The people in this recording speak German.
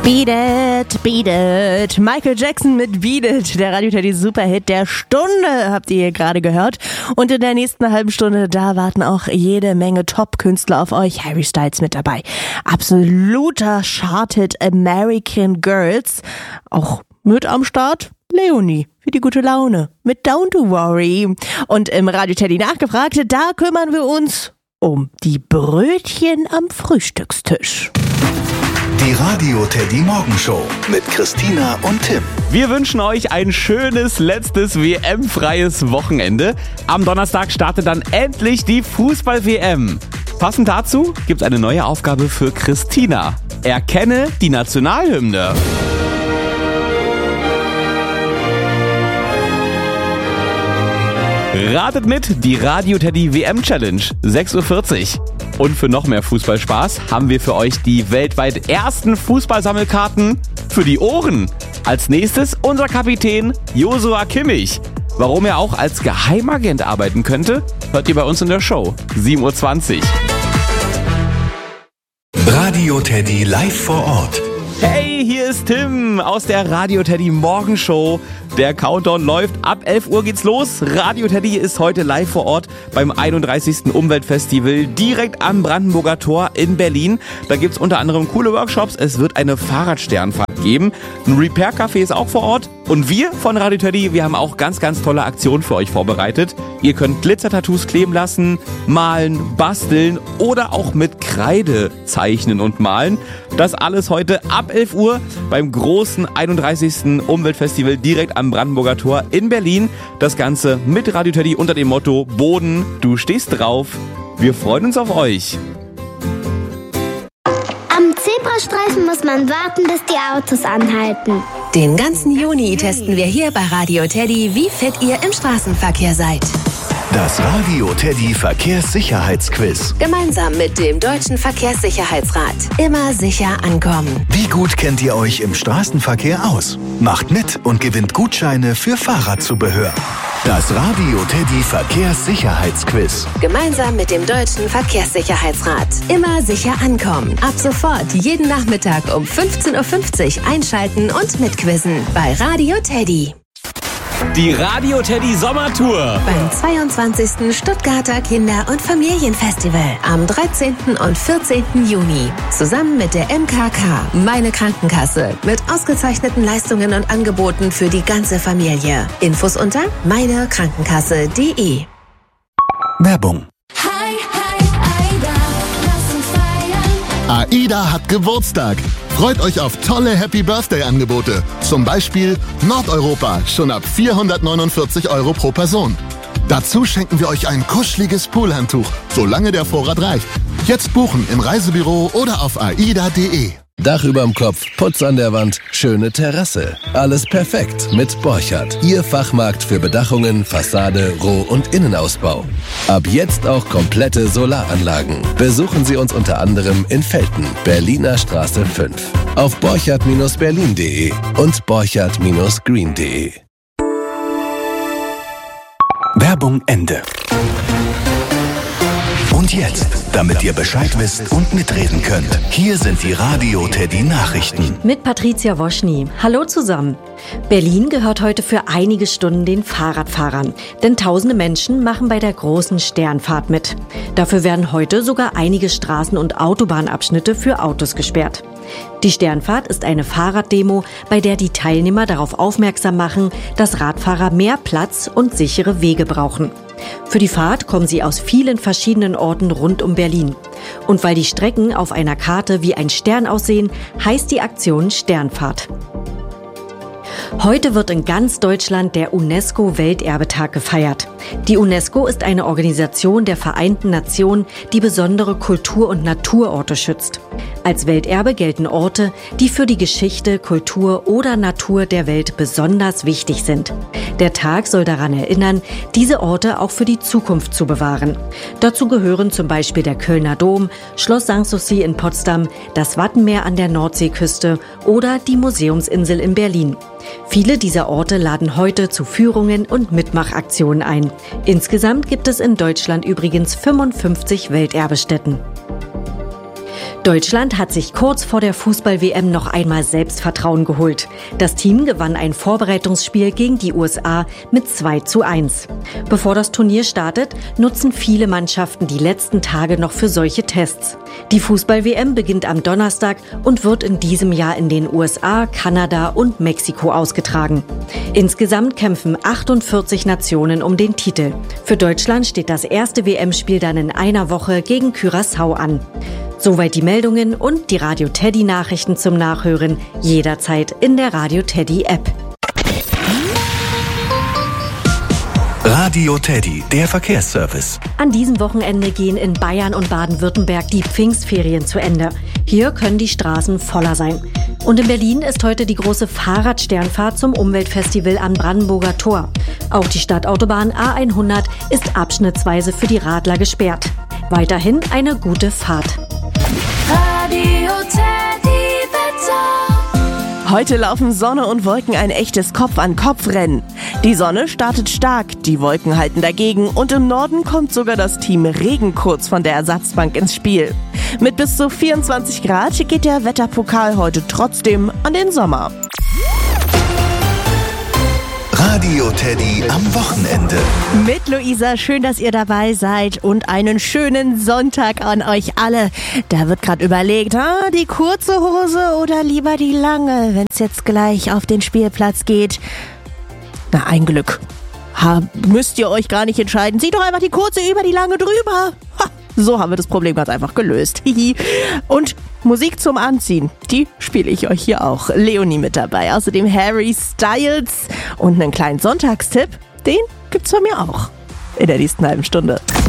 Beat it, beat it. Michael Jackson mit Beat it, der Radio Teddy Superhit der Stunde, habt ihr gerade gehört. Und in der nächsten halben Stunde, da warten auch jede Menge Top-Künstler auf euch. Harry Styles mit dabei. Absoluter Charthit American Girls. Auch mit am Start Leonie für die gute Laune mit Don't You Worry. Und im Radio Teddy nachgefragt, da kümmern wir uns um die Brötchen am Frühstückstisch. Die Radio Teddy Morgenshow mit Christina und Tim. Wir wünschen euch ein schönes letztes WM-freies Wochenende. Am Donnerstag startet dann endlich die Fußball-WM. Passend dazu gibt's eine neue Aufgabe für Christina. Erkenne die Nationalhymne. Ratet mit, die Radio Teddy WM Challenge, 6:40 Uhr. Und für noch mehr Fußballspaß haben wir für euch die weltweit ersten Fußballsammelkarten für die Ohren. Als nächstes unser Kapitän Joshua Kimmich. Warum er auch als Geheimagent arbeiten könnte, hört ihr bei uns in der Show, 7:20 Uhr. Radio Teddy live vor Ort. Hey, hier ist Tim aus der Radio Teddy Morgenshow. Der Countdown läuft, ab 11 Uhr geht's los. Radio Teddy ist heute live vor Ort beim 31. Umweltfestival direkt am Brandenburger Tor in Berlin. Da gibt's unter anderem coole Workshops, es wird eine Fahrradsternfahrt geben. Ein Repair-Café ist auch vor Ort. Und wir von Radio Teddy, wir haben auch ganz, ganz tolle Aktionen für euch vorbereitet. Ihr könnt Glitzer-Tattoos kleben lassen, malen, basteln oder auch mit Kreide zeichnen und malen. Das alles heute ab 11 Uhr beim großen 31. Umweltfestival direkt am Brandenburger Tor in Berlin. Das Ganze mit Radio Teddy unter dem Motto Boden, du stehst drauf. Wir freuen uns auf euch. Am Zebrastreifen muss man warten, bis die Autos anhalten. Den ganzen Juni testen wir hier bei Radio Teddy, wie fit ihr im Straßenverkehr seid. Das Radio Teddy Verkehrssicherheitsquiz. Gemeinsam mit dem Deutschen Verkehrssicherheitsrat. Immer sicher ankommen. Wie gut kennt ihr euch im Straßenverkehr aus? Macht mit und gewinnt Gutscheine für Fahrradzubehör. Das Radio Teddy Verkehrssicherheitsquiz. Gemeinsam mit dem Deutschen Verkehrssicherheitsrat. Immer sicher ankommen. Ab sofort jeden Nachmittag um 15:50 Uhr einschalten und mitquizzen bei Radio Teddy. Die Radio Teddy Sommertour Beim 22. Stuttgarter Kinder- und Familienfestival am 13. und 14. Juni. Zusammen mit der MKK, meine Krankenkasse, mit ausgezeichneten Leistungen und Angeboten für die ganze Familie. Infos unter meinekrankenkasse.de. Werbung. Hi, Aida, lass uns feiern. AIDA hat Geburtstag. Freut euch auf tolle Happy-Birthday-Angebote. Zum Beispiel Nordeuropa, schon ab 449 € pro Person. Dazu schenken wir euch ein kuscheliges Poolhandtuch, solange der Vorrat reicht. Jetzt buchen im Reisebüro oder auf aida.de. Dach überm Kopf, Putz an der Wand, schöne Terrasse. Alles perfekt mit Borchardt. Ihr Fachmarkt für Bedachungen, Fassade, Roh- und Innenausbau. Ab jetzt auch komplette Solaranlagen. Besuchen Sie uns unter anderem in Velten, Berliner Straße 5. Auf borchardt-berlin.de und borchardt-green.de. Werbung Ende. Und jetzt, damit ihr Bescheid wisst und mitreden könnt, hier sind die Radio Teddy Nachrichten. Mit Patricia Woschny. Hallo zusammen. Berlin gehört heute für einige Stunden den Fahrradfahrern. Denn tausende Menschen machen bei der großen Sternfahrt mit. Dafür werden heute sogar einige Straßen- und Autobahnabschnitte für Autos gesperrt. Die Sternfahrt ist eine Fahrraddemo, bei der die Teilnehmer darauf aufmerksam machen, dass Radfahrer mehr Platz und sichere Wege brauchen. Für die Fahrt kommen sie aus vielen verschiedenen Orten rund um Berlin. Und weil die Strecken auf einer Karte wie ein Stern aussehen, heißt die Aktion Sternfahrt. Heute wird in ganz Deutschland der UNESCO-Welterbetag gefeiert. Die UNESCO ist eine Organisation der Vereinten Nationen, die besondere Kultur- und Naturorte schützt. Als Welterbe gelten Orte, die für die Geschichte, Kultur oder Natur der Welt besonders wichtig sind. Der Tag soll daran erinnern, diese Orte auch für die Zukunft zu bewahren. Dazu gehören zum Beispiel der Kölner Dom, Schloss Sanssouci in Potsdam, das Wattenmeer an der Nordseeküste oder die Museumsinsel in Berlin. Viele dieser Orte laden heute zu Führungen und Mitmachaktionen ein. Insgesamt gibt es in Deutschland übrigens 55 Welterbestätten. Deutschland hat sich kurz vor der Fußball-WM noch einmal Selbstvertrauen geholt. Das Team gewann ein Vorbereitungsspiel gegen die USA mit 2:1. Bevor das Turnier startet, nutzen viele Mannschaften die letzten Tage noch für solche Tests. Die Fußball-WM beginnt am Donnerstag und wird in diesem Jahr in den USA, Kanada und Mexiko ausgetragen. Insgesamt kämpfen 48 Nationen um den Titel. Für Deutschland steht das erste WM-Spiel dann in einer Woche gegen Curaçao an. Soweit die Meldungen und die Radio Teddy Nachrichten zum Nachhören jederzeit in der Radio Teddy App. Radio Teddy, der Verkehrsservice. An diesem Wochenende gehen in Bayern und Baden-Württemberg die Pfingstferien zu Ende. Hier können die Straßen voller sein. Und in Berlin ist heute die große Fahrradsternfahrt zum Umweltfestival am Brandenburger Tor. Auch die Stadtautobahn A100 ist abschnittsweise für die Radler gesperrt. Weiterhin eine gute Fahrt. Radio Teddy Wetter. Heute laufen Sonne und Wolken ein echtes Kopf-an-Kopf-Rennen. Die Sonne startet stark, die Wolken halten dagegen und im Norden kommt sogar das Team Regen kurz von der Ersatzbank ins Spiel. Mit bis zu 24 Grad geht der Wetterpokal heute trotzdem an den Sommer. Radio Teddy am Wochenende. Mit Luisa, schön, dass ihr dabei seid und einen schönen Sonntag an euch alle. Da wird gerade überlegt, die kurze Hose oder lieber die lange, wenn es jetzt gleich auf den Spielplatz geht. Na, ein Glück. Müsst ihr euch gar nicht entscheiden. Zieht doch einfach die kurze über die lange drüber. So haben wir das Problem ganz einfach gelöst. Und Musik zum Anziehen, die spiele ich euch hier auch. Leonie mit dabei, außerdem Harry Styles und einen kleinen Sonntagstipp, den gibt's von mir auch in der nächsten halben Stunde.